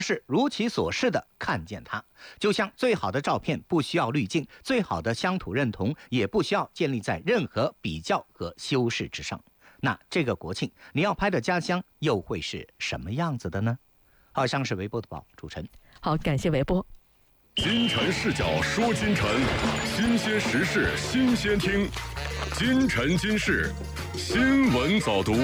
是如其所示的看见它。就像最好的照片不需要滤镜，最好的乡土认同也不需要建立在任何比较和修饰之上。那这个国庆你要拍的家乡又会是什么样子的呢？好，以上是微博的报，主持人。 好，感谢微波。 金晨视角说金晨，新鲜时事新鲜听，金晨今世新闻早读。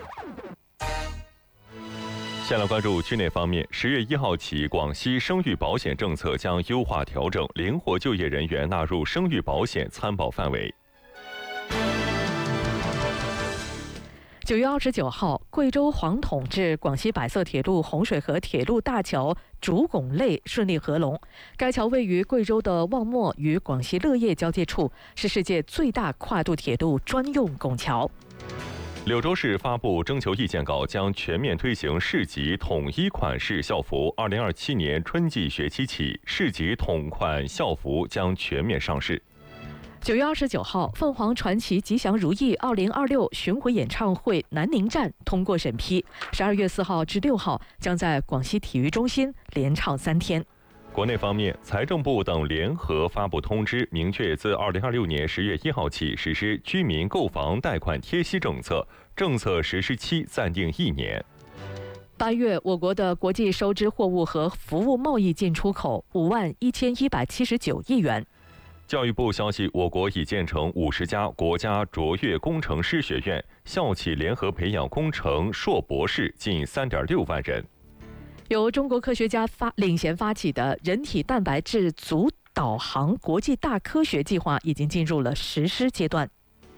先来关注区内方面，10月1号起，广西生育保险政策将优化调整，灵活就业人员纳入生育保险参保范围。 9月29号，贵州黄统至广西百色铁路洪水河铁路大桥主拱肋顺利合龙。该桥位于贵州的望漠与广西乐业交界处，是世界最大跨度铁路专用拱桥。 柳州市发布征求意见稿，将全面推行市级统一款式校服。2027年春季学期起，市级统款校服将全面上市。 9月29号，凤凰传奇吉祥如意2026巡回演唱会南宁站通过审批，12月4号至6号将在广西体育中心连唱3天。 国内方面，财政部等联合发布通知，明确自2026年10月1号起实施居民购房贷款贴息政策，政策实施期暂定1年。 8月，我国的国际收支货物和服务贸易进出口51179亿元。 教育部消息，我国已建成50家国家卓越工程师学院，校企联合培养工程硕博士近3.6万人。 由中国科学家领衔发起的人体蛋白质组导航国际大科学计划已经进入了实施阶段。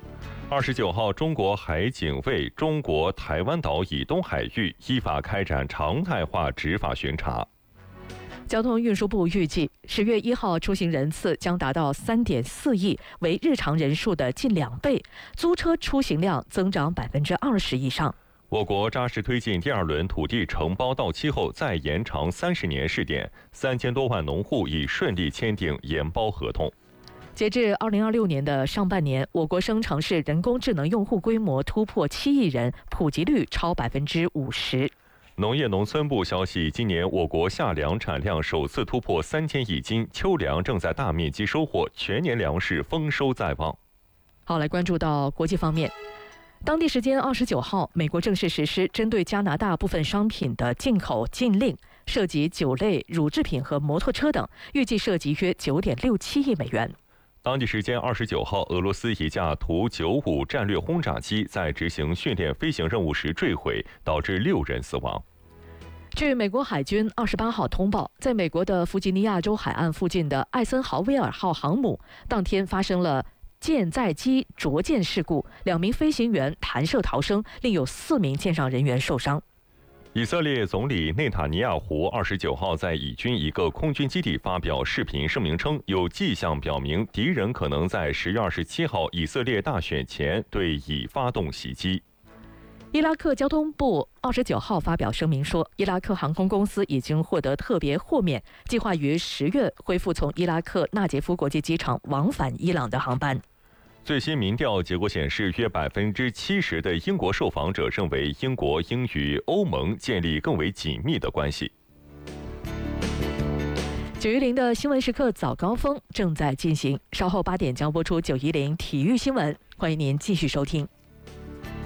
29号，中国海警为中国台湾岛以东海域依法开展常态化执法巡查。 交通运输部预计，10月1号出行人次将达到3.4亿，为日常人数的近2倍，租车出行量增长20%以上。 我国扎实推进第2轮土地承包到期后再延长30年试点，3000多万农户已顺利签订延包合同。 截至2026年的上半年，我国生成式人工智能用户规模突破7亿人，普及率超50%。 农业农村部消息，今年我国夏粮产量首次突破3000亿斤，秋粮正在大面积收获，全年粮食丰收在望。 好，来关注到国际方面。当地时间29号，美国正式实施针对加拿大部分商品的进口禁令，涉及酒类、乳制品和摩托车等，预计涉及约9.67亿美元。 当地时间29号，俄罗斯一架图95战略轰炸机在执行训练飞行任务时坠毁，导致6人死亡。 据美国海军28号通报，在美国的弗吉尼亚州海岸附近的艾森豪威尔号航母，当天发生了舰载机着舰事故，2名飞行员弹射逃生，另有4名舰上人员受伤。 以色列总理内塔尼亚胡29号在以军一个空军基地发表视频声明称，有迹象表明敌人可能在10月27号以色列大选前对以发动袭击。 伊拉克交通部29号发表声明说，伊拉克航空公司已经获得特别豁免，计划于10月恢复从伊拉克纳杰夫国际机场往返伊朗的航班。 最新民调结果显示，约70%的英国受访者认为英国应与欧盟建立更为紧密的关系。 910的新闻时刻早高峰正在进行，稍后8点将播出910体育新闻，欢迎您继续收听。